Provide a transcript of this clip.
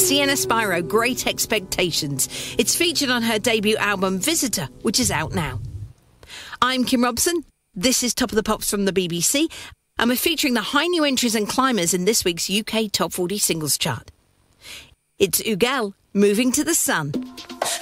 Sienna Spiro, Great Expectations. It's featured on her debut album Visitor, which is out now. I'm Kim Robson. This is Top of the Pops from the BBC, and we're featuring the high new entries and climbers in this week's UK Top 40 Singles Chart. It's Ugel, Moving to the Sun.